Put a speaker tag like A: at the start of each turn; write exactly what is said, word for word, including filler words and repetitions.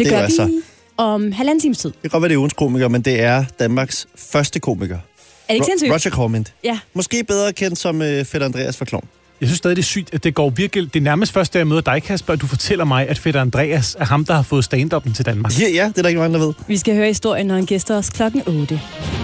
A: det gør vi
B: altså,
A: om halvanden times tid.
B: det kan godt være, det er ugens komiker, men det er Danmarks første komiker.
A: Er det ikke sindssygt?
B: Roger Cormint.
A: Ja.
B: Måske bedre kendt som uh, Fætter Andreas fra Klovn.
C: Jeg synes stadig, det er sygt, at det går virkelig... Det er nærmest først, da jeg møder dig, Kasper, at du fortæller mig, at Fætter Andreas er ham, der har fået stand-up'en til Danmark.
B: Ja, ja, det er der ikke mange, der ved.
A: Vi skal høre historien, når han gæster os klokken otte.